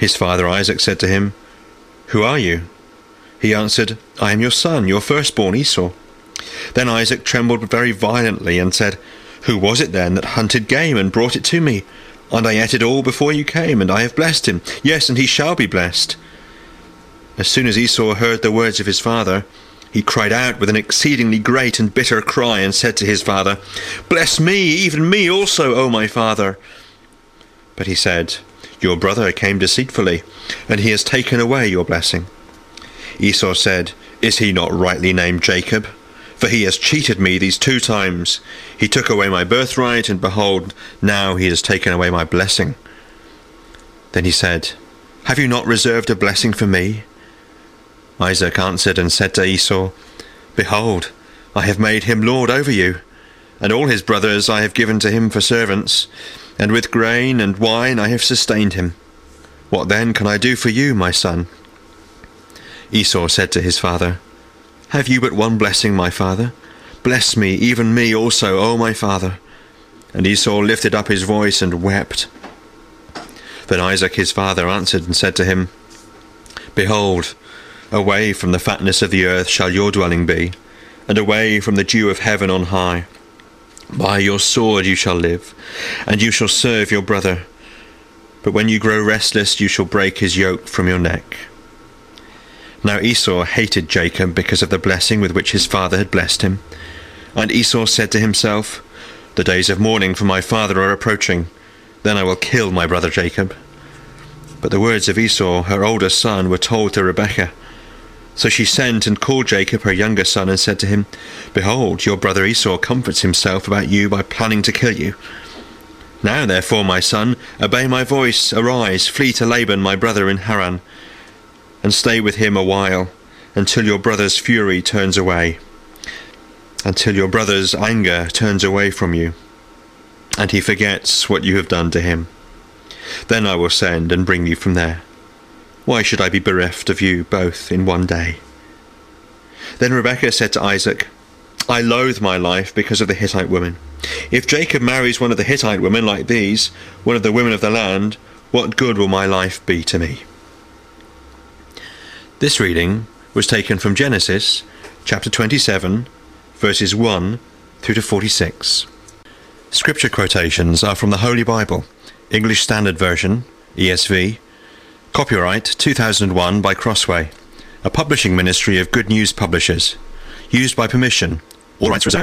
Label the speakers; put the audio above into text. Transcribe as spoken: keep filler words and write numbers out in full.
Speaker 1: His father Isaac said to him, "Who are you?" He answered, "I am your son, your firstborn Esau." Then Isaac trembled very violently and said, "Who was it then that hunted game and brought it to me? And I ate it all before you came, and I have blessed him. Yes, and he shall be blessed." As soon as Esau heard the words of his father, he cried out with an exceedingly great and bitter cry, and said to his father, "Bless me, even me also, O my father." But he said, "Your brother came deceitfully, and he has taken away your blessing." Esau said, "Is he not rightly named Jacob? For he has cheated me these two times. He took away my birthright, and behold, now he has taken away my blessing." Then he said, "Have you not reserved a blessing for me?" Isaac answered and said to Esau, "Behold, I have made him lord over you, and all his brothers I have given to him for servants, and with grain and wine I have sustained him. What then can I do for you, my son?" Esau said to his father, "Have you but one blessing, my father? Bless me, even me also, O my father." And Esau lifted up his voice and wept. Then Isaac his father answered and said to him, "Behold, away from the fatness of the earth shall your dwelling be, and away from the dew of heaven on high. By your sword you shall live, and you shall serve your brother. But when you grow restless, you shall break his yoke from your neck." Now Esau hated Jacob because of the blessing with which his father had blessed him. And Esau said to himself, "The days of mourning for my father are approaching. Then I will kill my brother Jacob." But the words of Esau, her older son, were told to Rebekah. So she sent and called Jacob, her younger son, and said to him, "Behold, your brother Esau comforts himself about you by planning to kill you. Now therefore, my son, obey my voice. Arise, flee to Laban my brother in Haran, and stay with him a while, until your brother's fury turns away, until your brother's anger turns away from you, and he forgets what you have done to him. Then I will send and bring you from there. Why should I be bereft of you both in one day?" Then Rebekah said to Isaac, "I loathe my life because of the Hittite women. If Jacob marries one of the Hittite women like these, one of the women of the land, what good will my life be to me?" This reading was taken from Genesis chapter twenty-seven, verses one through to forty-six. Scripture quotations are from the Holy Bible, English Standard Version, E S V, copyright two thousand one by Crossway, a publishing ministry of Good News Publishers, used by permission, all rights reserved.